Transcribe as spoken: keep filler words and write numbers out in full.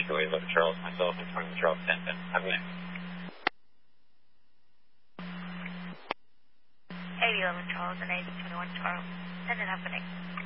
Michigan, eleven Charles, myself, and twenty-one Charles, ten ten. Have a good night. eight eleven Charles and eight twenty-one Charles, ten ten, have a good night.